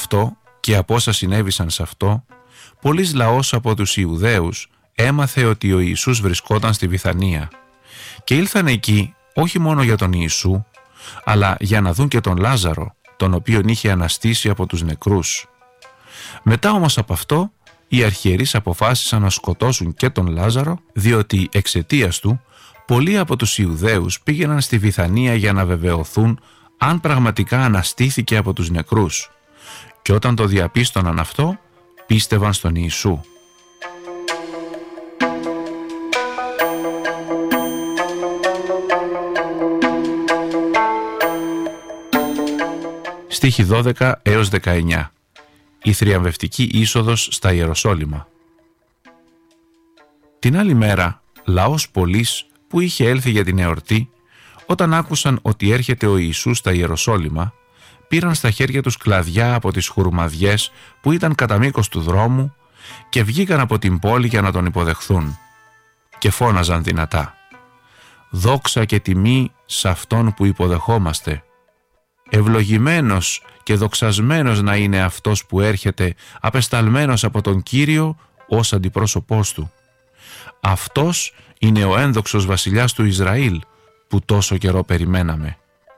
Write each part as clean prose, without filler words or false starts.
αυτό και από όσα συνέβησαν σε αυτό, πολύς λαός από τους Ιουδαίους έμαθε ότι ο Ιησούς βρισκόταν στη Βιθανία και ήλθαν εκεί όχι μόνο για τον Ιησού, αλλά για να δουν και τον Λάζαρο, τον οποίον είχε αναστήσει από τους νεκρούς. Μετά όμως από αυτό, οι αρχιερείς αποφάσισαν να σκοτώσουν και τον Λάζαρο, διότι εξαιτίας του πολλοί από τους Ιουδαίους πήγαιναν στη Βιθανία για να βεβαιωθούν αν πραγματικά αναστήθηκε από τους νεκρούς, και όταν το διαπίστωναν αυτό, πίστευαν στον Ιησού. Στίχοι 12 έως 19. Η θριαμβευτική είσοδος στα Ιεροσόλυμα. Την άλλη μέρα, λαός πολλής που είχε έλθει για την εορτή, όταν άκουσαν ότι έρχεται ο Ιησούς στα Ιεροσόλυμα, πήραν στα χέρια τους κλαδιά από τις χουρμαδιές που ήταν κατά μήκος του δρόμου και βγήκαν από την πόλη για να τον υποδεχθούν και φώναζαν δυνατά: «Δόξα και τιμή σε αυτόν που υποδεχόμαστε. Ευλογημένος και δοξασμένος να είναι αυτός που έρχεται απεσταλμένος από τον Κύριο ως αντιπρόσωπός του. Αυτός είναι ο ένδοξος βασιλιάς του Ισραήλ που τόσο καιρό περιμέναμε».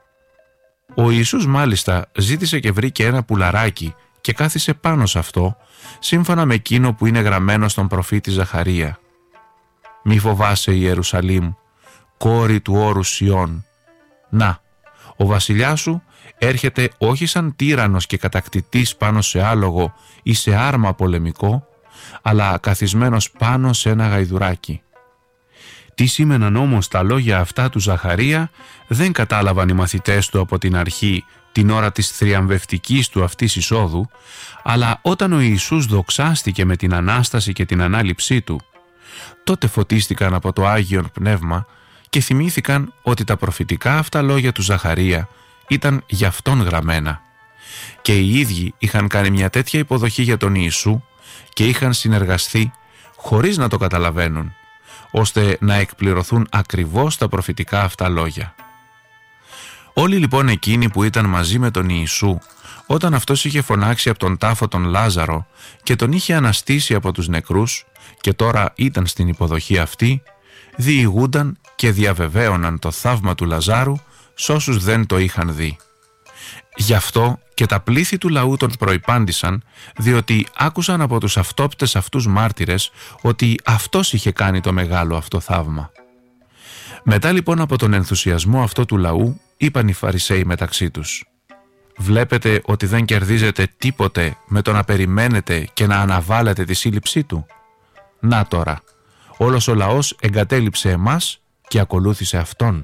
Ο Ιησούς μάλιστα ζήτησε και βρήκε ένα πουλαράκι και κάθισε πάνω σε αυτό, σύμφωνα με εκείνο που είναι γραμμένο στον προφήτη Ζαχαρία. «Μη φοβάσαι, Ιερουσαλήμ, κόρη του όρους Σιών. Να, ο βασιλιάς σου έρχεται όχι σαν τύραννος και κατακτητής πάνω σε άλογο ή σε άρμα πολεμικό, αλλά καθισμένος πάνω σε ένα γαϊδουράκι». Τι σήμαιναν όμως τα λόγια αυτά του Ζαχαρία δεν κατάλαβαν οι μαθητές του από την αρχή, την ώρα της θριαμβευτικής του αυτής εισόδου, αλλά όταν ο Ιησούς δοξάστηκε με την Ανάσταση και την Ανάληψή του, τότε φωτίστηκαν από το Άγιον Πνεύμα και θυμήθηκαν ότι τα προφητικά αυτά λόγια του Ζαχαρία ήταν για αυτόν γραμμένα. Και οι ίδιοι είχαν κάνει μια τέτοια υποδοχή για τον Ιησού και είχαν συνεργαστεί χωρίς να το καταλαβαίνουν, ώστε να εκπληρωθούν ακριβώς τα προφητικά αυτά λόγια. Όλοι λοιπόν εκείνοι που ήταν μαζί με τον Ιησού όταν αυτός είχε φωνάξει από τον τάφο τον Λάζαρο και τον είχε αναστήσει από τους νεκρούς και τώρα ήταν στην υποδοχή αυτή, διηγούνταν και διαβεβαίωναν το θαύμα του Λαζάρου σ' όσους δεν το είχαν δει. Γι' αυτό και τα πλήθη του λαού τον προϋπάντησαν, διότι άκουσαν από τους αυτόπτες αυτούς μάρτυρες ότι αυτός είχε κάνει το μεγάλο αυτό θαύμα. Μετά λοιπόν από τον ενθουσιασμό αυτό του λαού, είπαν οι Φαρισαίοι μεταξύ τους: «Βλέπετε ότι δεν κερδίζετε τίποτε με το να περιμένετε και να αναβάλλετε τη σύλληψή του. Να τώρα, όλος ο λαός εγκατέλειψε εμάς και ακολούθησε αυτόν».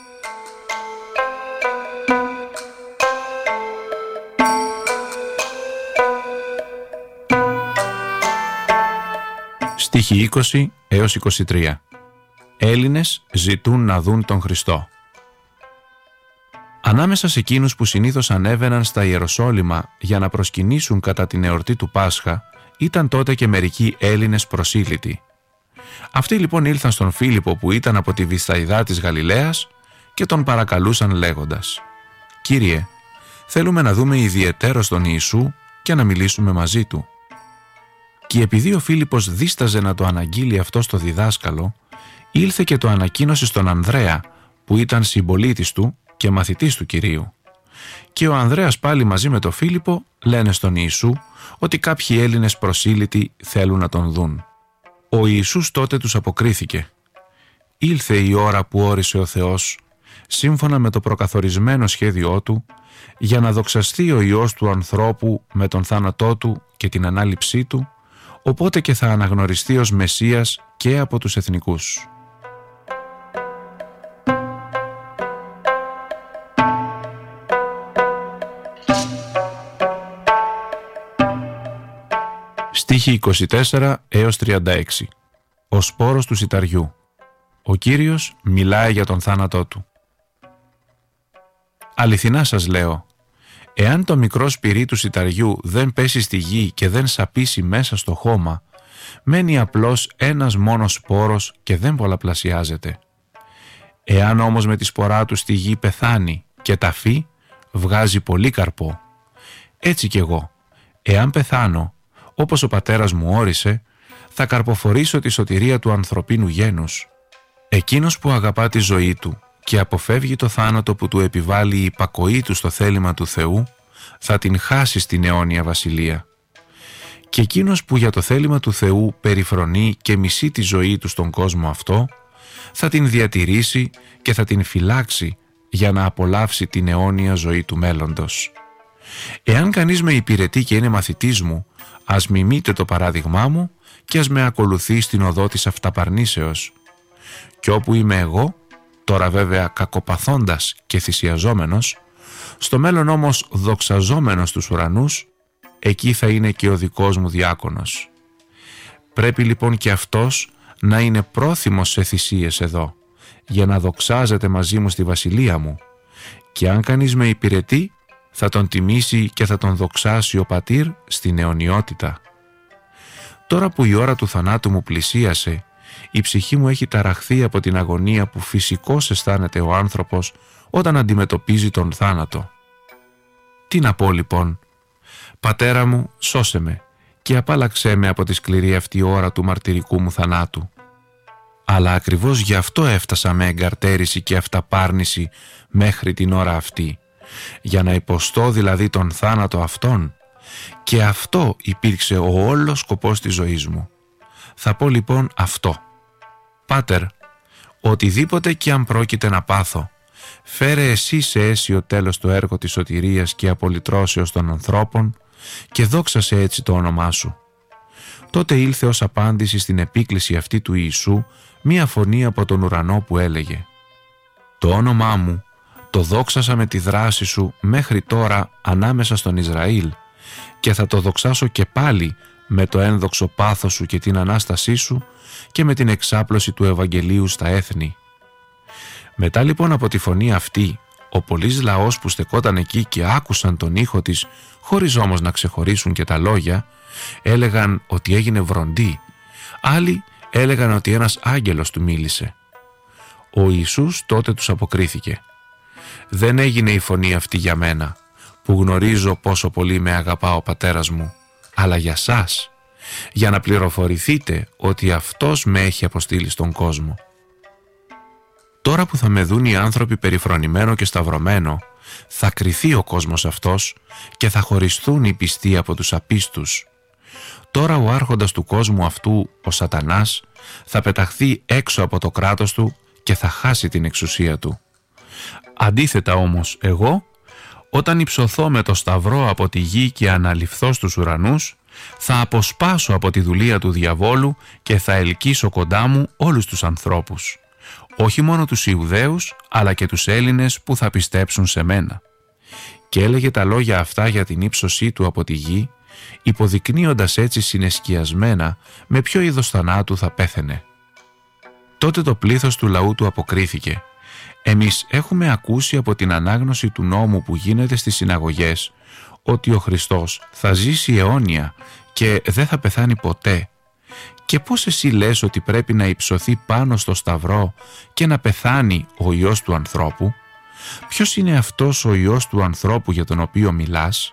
Στίχοι 20 έως 23. Έλληνες ζητούν να δουν τον Χριστό. Ανάμεσα σε εκείνους που συνήθως ανέβαιναν στα Ιεροσόλυμα για να προσκυνήσουν κατά την εορτή του Πάσχα, ήταν τότε και μερικοί Έλληνες προσήλυτοι. Αυτοί λοιπόν ήλθαν στον Φίλιππο που ήταν από τη Βηθσαϊδά της Γαλιλαίας και τον παρακαλούσαν λέγοντας: «Κύριε, θέλουμε να δούμε ιδιαιτέρως τον Ιησού και να μιλήσουμε μαζί του». Και επειδή ο Φίλιππος δίσταζε να το αναγγείλει αυτό στο διδάσκαλο, ήλθε και το ανακοίνωσε στον Ανδρέα, που ήταν συμπολίτης του και μαθητής του Κυρίου. Και ο Ανδρέας πάλι μαζί με τον Φίλιππο λένε στον Ιησού ότι κάποιοι Έλληνες προσήλυτοι θέλουν να τον δουν. Ο Ιησούς τότε τους αποκρίθηκε: «Ήλθε η ώρα που όρισε ο Θεός, σύμφωνα με το προκαθορισμένο σχέδιό του, για να δοξαστεί ο Υιός του ανθρώπου με τον θάνατό του και την ανάληψή του, οπότε και θα αναγνωριστεί ως Μεσσίας και από τους εθνικούς». Στίχοι 24 έως 36. Ο σπόρος του σιταριού. Ο Κύριος μιλάει για τον θάνατό του. «Αληθινά σας λέω, εάν το μικρό σπυρί του σιταριού δεν πέσει στη γη και δεν σαπίσει μέσα στο χώμα, μένει απλώς ένας μόνος σπόρος και δεν πολλαπλασιάζεται. Εάν όμως με τη σπορά του στη γη πεθάνει και ταφεί, βγάζει πολύ καρπό. Έτσι κι εγώ, «Εάν πεθάνω, όπως ο πατέρας μου όρισε, θα καρποφορήσω τη σωτηρία του ανθρωπίνου γένους. Εκείνος που αγαπά τη ζωή του και αποφεύγει το θάνατο που του επιβάλλει η υπακοή του στο θέλημα του Θεού, θα την χάσει στην αιώνια βασιλεία. Και εκείνος που για το θέλημα του Θεού περιφρονεί και μισεί τη ζωή του στον κόσμο αυτό, θα την διατηρήσει και θα την φυλάξει για να απολαύσει την αιώνια ζωή του μέλλοντος. Εάν κανείς με υπηρετεί και είναι μαθητής μου, ας μιμείτε το παράδειγμά μου και ας με ακολουθεί στην οδό της αυταπαρνήσεως. Κι όπου είμαι εγώ, τώρα βέβαια κακοπαθώντας και θυσιαζόμενος, στο μέλλον όμως δοξαζόμενος στους ουρανούς, εκεί θα είναι και ο δικός μου διάκονος. Πρέπει λοιπόν και αυτός να είναι πρόθυμος σε θυσίες εδώ, για να δοξάζεται μαζί μου στη βασιλεία μου, και αν κανείς με υπηρετεί, θα τον τιμήσει και θα τον δοξάσει ο πατήρ στην αιωνιότητα. Τώρα που η ώρα του θανάτου μου πλησίασε, η ψυχή μου έχει ταραχθεί από την αγωνία που φυσικώς αισθάνεται ο άνθρωπος όταν αντιμετωπίζει τον θάνατο. Τι να πω λοιπόν? Πατέρα μου, σώσε με και απάλαξέ με από τη σκληρή αυτή ώρα του μαρτυρικού μου θανάτου. Αλλά ακριβώς γι' αυτό έφτασα με εγκαρτέρηση και αυταπάρνηση μέχρι την ώρα αυτή, για να υποστώ δηλαδή τον θάνατο αυτόν, και αυτό υπήρξε ο όλος σκοπός της ζωής μου. Θα πω λοιπόν αυτό: Πάτερ, οτιδήποτε και αν πρόκειται να πάθω, φέρε εσύ σε αίσιο τέλος το έργο της σωτηρίας και απολυτρώσεως των ανθρώπων και δόξασε έτσι το όνομά σου. Τότε ήλθε ως απάντηση στην επίκληση αυτή του Ιησού μία φωνή από τον ουρανό που έλεγε: «Το όνομά μου το δόξασα με τη δράση σου μέχρι τώρα ανάμεσα στον Ισραήλ και θα το δοξάσω και πάλι με το ένδοξο πάθος σου και την Ανάστασή σου και με την εξάπλωση του Ευαγγελίου στα έθνη». Μετά λοιπόν από τη φωνή αυτή, ο πολύς λαός που στεκόταν εκεί και άκουσαν τον ήχο της, χωρίς όμως να ξεχωρίσουν και τα λόγια, έλεγαν ότι έγινε βροντή, άλλοι έλεγαν ότι ένας άγγελος του μίλησε. Ο Ιησούς τότε τους αποκρίθηκε: «Δεν έγινε η φωνή αυτή για μένα, που γνωρίζω πόσο πολύ με αγαπά ο πατέρας μου, αλλά για σας, για να πληροφορηθείτε ότι αυτός με έχει αποστείλει στον κόσμο». Τώρα που θα με δουν οι άνθρωποι περιφρονημένο και σταυρωμένο, θα κριθεί ο κόσμος αυτός και θα χωριστούν οι πιστοί από τους απίστους. Τώρα ο άρχοντας του κόσμου αυτού, ο Σατανάς, θα πεταχθεί έξω από το κράτος του και θα χάσει την εξουσία του. Αντίθετα όμως εγώ, όταν υψωθώ με το σταυρό από τη γη και αναληφθώ στους ουρανούς, θα αποσπάσω από τη δουλεία του διαβόλου και θα ελκύσω κοντά μου όλους τους ανθρώπους, όχι μόνο τους Ιουδαίους, αλλά και τους Έλληνες που θα πιστέψουν σε μένα. Και έλεγε τα λόγια αυτά για την ύψωσή του από τη γη, υποδεικνύοντας έτσι συνεσκιασμένα με ποιο είδος θανάτου θα πέθαινε. Τότε το πλήθος του λαού του αποκρίθηκε: «Εμείς έχουμε ακούσει από την ανάγνωση του νόμου που γίνεται στις συναγωγές ότι ο Χριστός θα ζήσει αιώνια και δεν θα πεθάνει ποτέ. Και πώς εσύ λες ότι πρέπει να υψωθεί πάνω στο σταυρό και να πεθάνει ο Υιός του ανθρώπου? Ποιος είναι αυτός ο Υιός του ανθρώπου για τον οποίο μιλάς?»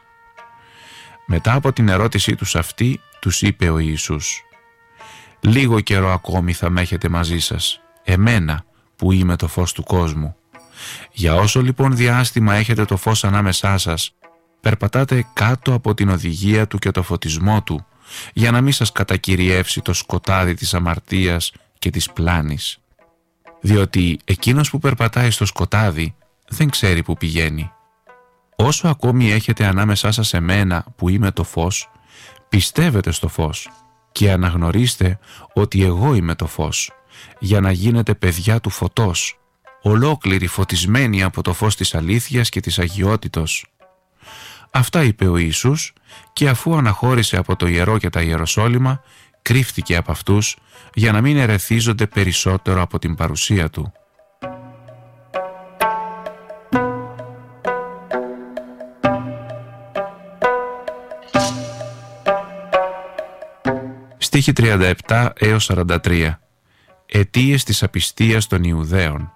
Μετά από την ερώτησή τους αυτή, τους είπε ο Ιησούς: «Λίγο καιρό ακόμη θα με έχετε μαζί σας, εμένα που είμαι το φως του κόσμου. Για όσο λοιπόν διάστημα έχετε το φως ανάμεσά σας, περπατάτε κάτω από την οδηγία του και το φωτισμό του, για να μην σας κατακυριεύσει το σκοτάδι της αμαρτίας και της πλάνης. Διότι εκείνος που περπατάει στο σκοτάδι δεν ξέρει που πηγαίνει. Όσο ακόμη έχετε ανάμεσά σας εμένα που είμαι το φως, πιστεύετε στο φως και αναγνωρίστε ότι εγώ είμαι το φως, για να γίνετε παιδιά του φωτός, ολόκληροι φωτισμένοι από το φως της αλήθειας και της αγιότητος». Αυτά είπε ο Ιησούς, και αφού αναχώρησε από το ιερό και τα Ιεροσόλυμα, κρύφτηκε από αυτούς για να μην ερεθίζονται περισσότερο από την παρουσία του. Στίχοι 37 έως 43. Αιτίες της απιστίας των Ιουδαίων.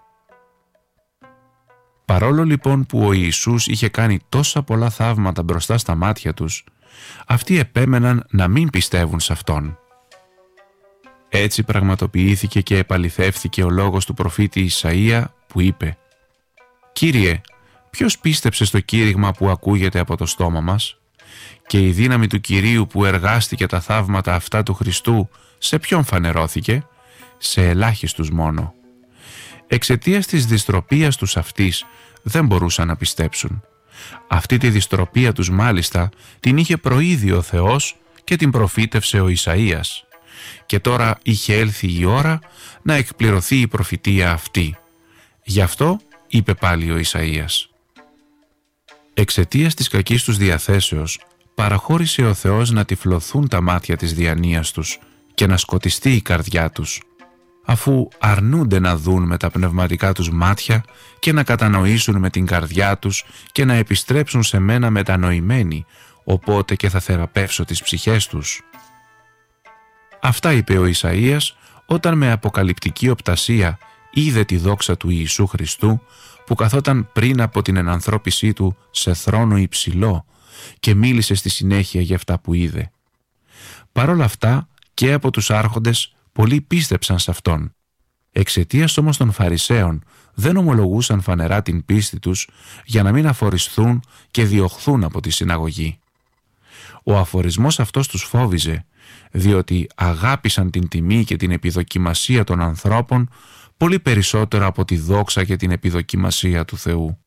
Παρόλο λοιπόν που ο Ιησούς είχε κάνει τόσα πολλά θαύματα μπροστά στα μάτια τους, αυτοί επέμεναν να μην πιστεύουν σε Αυτόν. Έτσι πραγματοποιήθηκε και επαληθεύθηκε ο λόγος του προφήτη Ισαΐα που είπε «Κύριε, ποιος πίστεψε στο κήρυγμα που ακούγεται από το στόμα μας και η δύναμη του Κυρίου που εργάστηκε τα θαύματα αυτά του Χριστού σε ποιον φανερώθηκε? Σε ελάχιστους μόνο. Εξαιτίας της δυστροπίας τους αυτής δεν μπορούσαν να πιστέψουν. Αυτή τη δυστροπία τους μάλιστα την είχε προείδει ο Θεός και την προφήτευσε ο Ισαΐας. Και τώρα είχε έλθει η ώρα να εκπληρωθεί η προφητεία αυτή. Γι' αυτό είπε πάλι ο Ισαΐας. Εξαιτίας της κακής τους διαθέσεως παραχώρησε ο Θεός να τυφλωθούν τα μάτια της διανοίας τους και να σκοτιστεί η καρδιά τους, αφού αρνούνται να δουν με τα πνευματικά τους μάτια και να κατανοήσουν με την καρδιά τους και να επιστρέψουν σε μένα μετανοημένοι, οπότε και θα θεραπεύσω τις ψυχές τους. Αυτά είπε ο Ισαΐας όταν με αποκαλυπτική οπτασία είδε τη δόξα του Ιησού Χριστού που καθόταν πριν από την ενανθρώπισή του σε θρόνο υψηλό και μίλησε στη συνέχεια για αυτά που είδε. Παρ' όλα αυτά και από τους άρχοντες πολλοί πίστεψαν σε Αυτόν. Εξαιτίας όμως των Φαρισαίων δεν ομολογούσαν φανερά την πίστη τους για να μην αφορισθούν και διωχθούν από τη συναγωγή. Ο αφορισμός αυτός τους φόβιζε, διότι αγάπησαν την τιμή και την επιδοκιμασία των ανθρώπων πολύ περισσότερο από τη δόξα και την επιδοκιμασία του Θεού.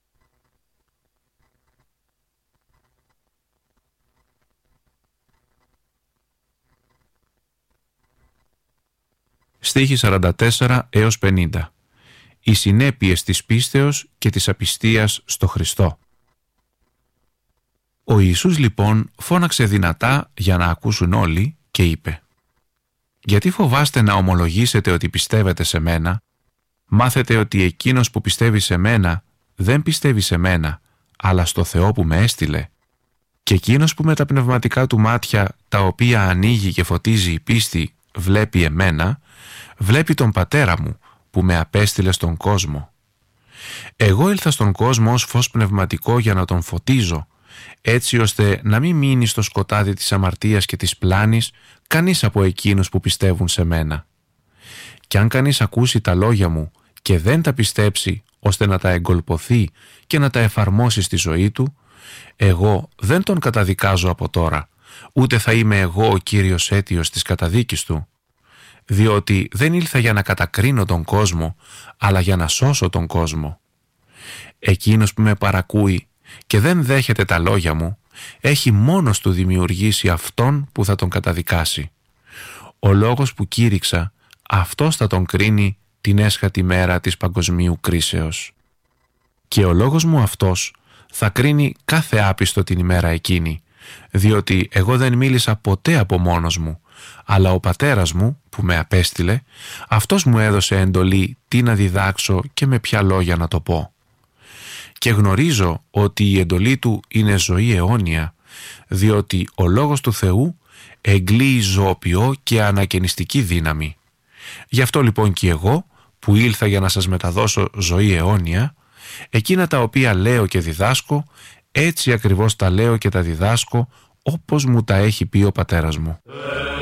Στίχοι 44 έως 50. Οι συνέπειες της πίστεως και της απιστίας στο Χριστό. Ο Ιησούς λοιπόν φώναξε δυνατά για να ακούσουν όλοι και είπε «Γιατί φοβάστε να ομολογήσετε ότι πιστεύετε σε μένα? Μάθετε ότι εκείνος που πιστεύει σε μένα δεν πιστεύει σε μένα, αλλά στο Θεό που με έστειλε. Και εκείνος που με τα πνευματικά του μάτια, τα οποία ανοίγει και φωτίζει η πίστη, βλέπει εμένα, βλέπει τον Πατέρα μου που με απέστειλε στον κόσμο. Εγώ ήλθα στον κόσμο ως φως πνευματικό για να τον φωτίζω, έτσι ώστε να μην μείνει στο σκοτάδι της αμαρτίας και της πλάνης κανείς από εκείνους που πιστεύουν σε μένα. Κι αν κανείς ακούσει τα λόγια μου και δεν τα πιστέψει ώστε να τα εγκολποθεί και να τα εφαρμόσει στη ζωή του, εγώ δεν τον καταδικάζω από τώρα, ούτε θα είμαι εγώ ο κύριος αίτιος της καταδίκης του, διότι δεν ήλθα για να κατακρίνω τον κόσμο, αλλά για να σώσω τον κόσμο. Εκείνος που με παρακούει και δεν δέχεται τα λόγια μου, έχει μόνος του δημιουργήσει αυτόν που θα τον καταδικάσει. Ο λόγος που κήρυξα, αυτός θα τον κρίνει την έσχατη μέρα της παγκοσμίου κρίσεως. Και ο λόγος μου αυτός θα κρίνει κάθε άπιστο την ημέρα εκείνη, διότι εγώ δεν μίλησα ποτέ από μόνος μου, αλλά ο Πατέρας μου που με απέστειλε, αυτός μου έδωσε εντολή τι να διδάξω και με ποια λόγια να το πω. Και γνωρίζω ότι η εντολή του είναι ζωή αιώνια, διότι ο λόγος του Θεού εγκλείει ζωοποιό και ανακαινιστική δύναμη. Γι' αυτό λοιπόν και εγώ, που ήλθα για να σας μεταδώσω ζωή αιώνια, εκείνα τα οποία λέω και διδάσκω, έτσι ακριβώς τα λέω και τα διδάσκω, όπως μου τα έχει πει ο Πατέρας μου.